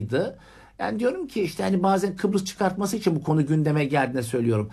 Yani diyorum ki işte hani bazen Kıbrıs çıkartması için bu konu gündeme geldiğinde söylüyorum.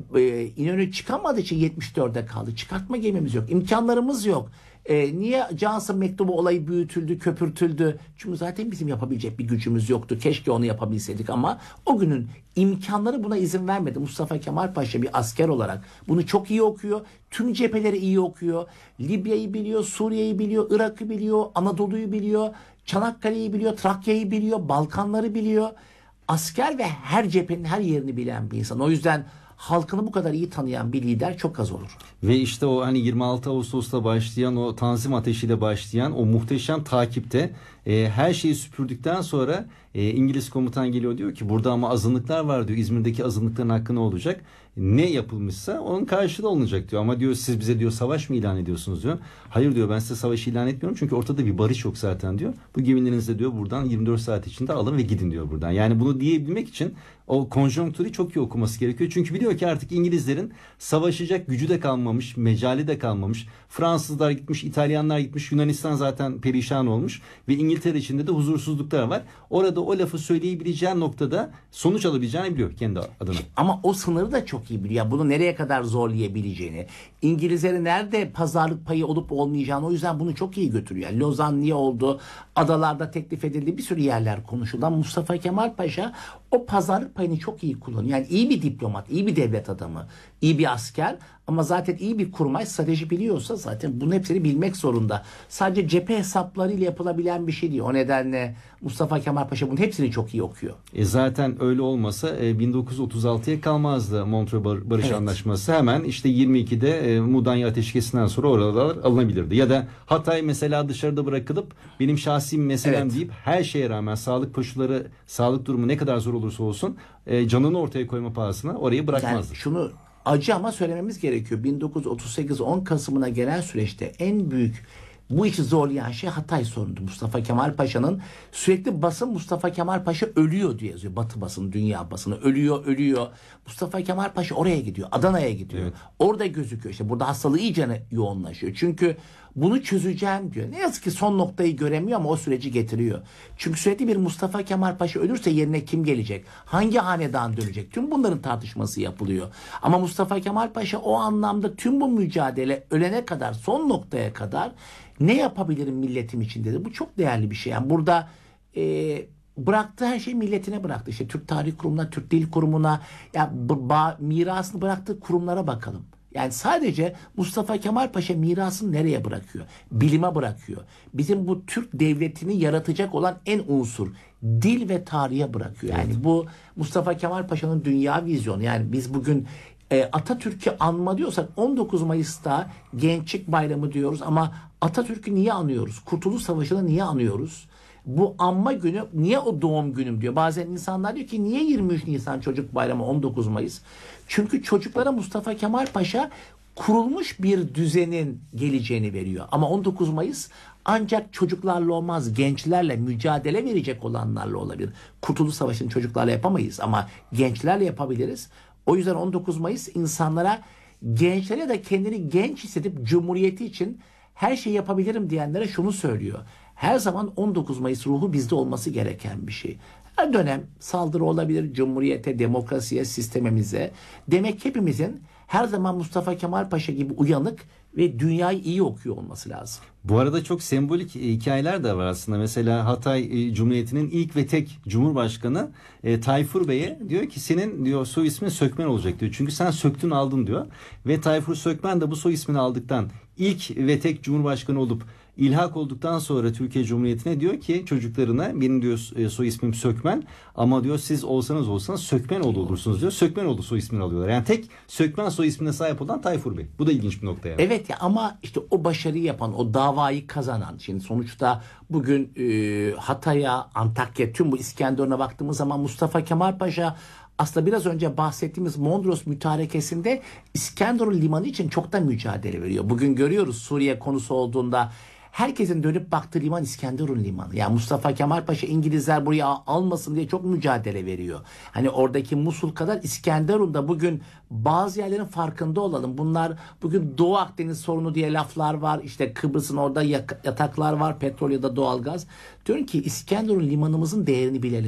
İnönü çıkamadığı için 74'e kaldı. Çıkartma gemimiz yok. İmkanlarımız yok. Niye Johnson mektubu olayı büyütüldü, köpürtüldü? Çünkü zaten bizim yapabilecek bir gücümüz yoktu. Keşke onu yapabilseydik ama o günün imkanları buna izin vermedi. Mustafa Kemal Paşa bir asker olarak bunu çok iyi okuyor. Tüm cepheleri iyi okuyor. Libya'yı biliyor, Suriye'yi biliyor, Irak'ı biliyor, Anadolu'yu biliyor. Çanakkale'yi biliyor, Trakya'yı biliyor, Balkanları biliyor. Asker ve her cephenin her yerini bilen bir insan. O yüzden halkını bu kadar iyi tanıyan bir lider çok az olur. Ve işte o hani 26 Ağustos'ta başlayan o Tanzim ateşiyle başlayan o muhteşem takipte her şeyi süpürdükten sonra İngiliz komutan geliyor, diyor ki burada ama azınlıklar var diyor. İzmir'deki azınlıkların hakkı ne olacak? Ne yapılmışsa onun karşılığı olacak diyor. Ama diyor siz bize diyor savaş mı ilan ediyorsunuz diyor. Hayır diyor, ben size savaş ilan etmiyorum çünkü ortada bir barış yok zaten diyor. Bu gemilerinizi de diyor buradan 24 saat içinde alın ve gidin diyor buradan. Yani bunu diyebilmek için o konjonktürü çok iyi okuması gerekiyor. Çünkü biliyor ki artık İngilizlerin savaşacak gücü de kalmamış, mecali de kalmamış. Fransızlar gitmiş, İtalyanlar gitmiş, Yunanistan zaten perişan olmuş ve İngiltere içinde de huzursuzluklar var. Orada o lafı söyleyebileceği noktada sonuç alabileceğini biliyor kendi adına. Ama o sınırı da çok iyi biliyor. Bunu nereye kadar zorlayabileceğini, İngilizlerin nerede pazarlık payı olup olmayacağını, o yüzden bunu çok iyi götürüyor. Yani Lozan niye oldu? Adalarda teklif edildi. Bir sürü yerler konuşuldu. Ama Mustafa Kemal Paşa o pazarlık payını çok iyi kullanıyor. Yani iyi bir diplomat, iyi bir devlet adamı, iyi bir asker ama zaten iyi bir kurmay, strateji biliyorsa zaten bunun hepsini bilmek zorunda. Sadece cephe hesaplarıyla yapılabilen bir şey değil. O nedenle Mustafa Kemal Paşa bunun hepsini çok iyi okuyor. Zaten öyle olmasa 1936'ya kalmazdı Montreux Barış Evet. Anlaşması. Hemen işte 22'de Mudanya Ateşkesi'nden sonra oralar alınabilirdi. Ya da Hatay mesela dışarıda bırakılıp benim şahsi meselem Evet. deyip her şeye rağmen sağlık koşulları, sağlık durumu ne kadar zor olursa olsun canını ortaya koyma pahasına orayı bırakmazdı. Yani şunu acı ama söylememiz gerekiyor. 1938 10 Kasım'ına gelen süreçte en büyük bu işi zorlayan şey Hatay sorunuydu. Mustafa Kemal Paşa'nın sürekli basın Mustafa Kemal Paşa ölüyor diye yazıyor. Batı basını, dünya basını ölüyor. Mustafa Kemal Paşa oraya gidiyor. Adana'ya gidiyor. Evet. Orada gözüküyor. İşte burada hastalığı iyice yoğunlaşıyor. Çünkü bunu çözeceğim diyor. Ne yazık ki son noktayı göremiyor ama o süreci getiriyor. Çünkü sürekli bir Mustafa Kemal Paşa ölürse yerine kim gelecek? Hangi hanedan dönecek? Tüm bunların tartışması yapılıyor. Ama Mustafa Kemal Paşa o anlamda tüm bu mücadele ölene kadar, son noktaya kadar ne yapabilirim milletim için dedi. Bu çok değerli bir şey. Yani burada bıraktığı her şeyi milletine bıraktı. İşte Türk Tarih Kurumu'na, Türk Dil Kurumu'na, ya mirasını bıraktığı kurumlara bakalım. Yani sadece Mustafa Kemal Paşa mirasını nereye bırakıyor? Bilime bırakıyor. Bizim bu Türk devletini yaratacak olan en unsur dil ve tarihe bırakıyor. Yani bu Mustafa Kemal Paşa'nın dünya vizyonu. Yani biz bugün Atatürk'ü anma diyorsak 19 Mayıs'ta Gençlik Bayramı diyoruz ama Atatürk'ü niye anıyoruz? Kurtuluş Savaşı'nı niye anıyoruz? Bu anma günü niye o doğum günüm diyor. Bazen insanlar diyor ki niye 23 Nisan Çocuk Bayramı 19 Mayıs? Çünkü çocuklara Mustafa Kemal Paşa kurulmuş bir düzenin geleceğini veriyor. Ama 19 Mayıs ancak çocuklarla olmaz, gençlerle mücadele verecek olanlarla olabilir. Kurtuluş Savaşı'nı çocuklarla yapamayız ama gençlerle yapabiliriz. O yüzden 19 Mayıs insanlara, gençlere de kendini genç hissedip Cumhuriyeti için her şeyi yapabilirim diyenlere şunu söylüyor. Her zaman 19 Mayıs ruhu bizde olması gereken bir şey. Her dönem saldırı olabilir Cumhuriyete, demokrasiye, sistemimize. Demek hepimizin her zaman Mustafa Kemal Paşa gibi uyanık ve dünyayı iyi okuyor olması lazım. Bu arada çok sembolik hikayeler de var aslında. Mesela Hatay Cumhuriyeti'nin ilk ve tek Cumhurbaşkanı Tayfur Bey'e diyor ki senin diyor soy ismin Sökmen olacak diyor. Çünkü sen söktün aldın diyor. Ve Tayfur Sökmen de bu soy ismini aldıktan, ilk ve tek Cumhurbaşkanı olup ilhak olduktan sonra Türkiye Cumhuriyeti'ne diyor ki çocuklarına benim diyor soy ismim Sökmen ama diyor siz olsanız Sökmenoğlu olursunuz diyor. Sökmenoğlu soy ismini alıyorlar. Yani tek Sökmen soy ismine sahip olan Tayfur Bey. Bu da ilginç bir nokta yani. Evet ya, ama işte o başarıyı yapan, o davayı kazanan, şimdi sonuçta bugün Hatay'a, Antakya, tüm bu İskenderun'a baktığımız zaman Mustafa Kemal Paşa aslında biraz önce bahsettiğimiz Mondros mütarekesinde İskenderun limanı için çok da mücadele veriyor. Bugün görüyoruz Suriye konusu olduğunda herkesin dönüp baktığı liman İskenderun limanı. Yani Mustafa Kemal Paşa İngilizler buraya almasın diye çok mücadele veriyor. Hani oradaki Musul kadar İskenderun'da bugün bazı yerlerin farkında olalım. Bunlar bugün Doğu Akdeniz sorunu diye laflar var. İşte Kıbrıs'ın orada yataklar var, petrol ya da doğalgaz. Diyorum ki İskenderun limanımızın değerini bilelim.